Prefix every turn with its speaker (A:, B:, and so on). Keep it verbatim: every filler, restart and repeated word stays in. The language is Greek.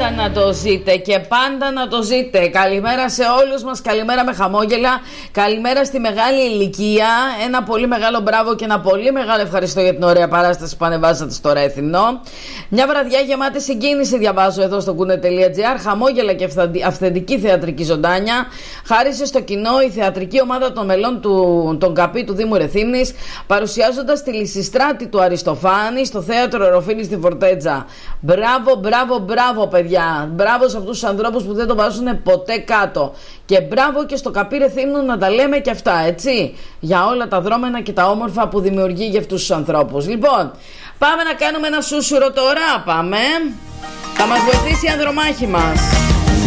A: πάντα να το ζείτε και πάντα να το ζείτε. Καλημέρα σε όλους μας, καλημέρα με χαμόγελα, καλημέρα στη μεγάλη ηλικία. Ένα πολύ μεγάλο μπράβο και ένα πολύ μεγάλο ευχαριστώ για την ωραία παράσταση που ανεβάσατε στο Ρέθυμνο. Μια βραδιά γεμάτη συγκίνηση διαβάζω εδώ στο κουνε τελεία τζι άρ. Χαμόγελα και αυθεντική θεατρική ζωντάνια. Χάρισε στο κοινό η θεατρική ομάδα των μελών του, των ΚΑΠΗ του Δήμου Ρεθύμνης, παρουσιάζοντας τη Λυσιστράτη του Αριστοφάνη στο θέατρο Ροφίλη στη Φορτέτζα. Μπράβο, μπράβο, μπράβο, παιδιά. Μπράβο σε αυτούς τους ανθρώπους που δεν το βάζουν ποτέ κάτω. Και μπράβο και στο ΚΑΠΗ Ρεθύμνου να τα λέμε και αυτά, έτσι. Για όλα τα δρόμενα και τα όμορφα που δημιουργεί για αυτούς τους ανθρώπους. Λοιπόν, πάμε να κάνουμε ένα σούσουρο τώρα. Πάμε. Θα μας βοηθήσει η ανδρομάχη μας.